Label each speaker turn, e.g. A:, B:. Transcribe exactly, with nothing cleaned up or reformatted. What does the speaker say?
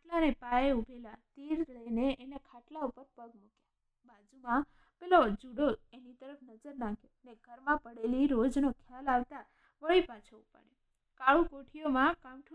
A: ખાટલાને પાયે ઊભેલા તીર લઈને એને ખાટલા ઉપર પગ મૂક્યા. બાજુમાં પેલો જુડો એની તરફ નજર નાખી ને ઘરમાં પડેલી રોજનો ખ્યાલ આવતા વળી પાછો ઉપાડ્યો. કાળું કોઠીઓમાં કામઠું